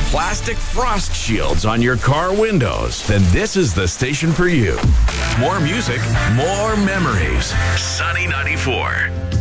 plastic frost shields on your car windows, then this is the station for you. More music, more memories. Sunny 94.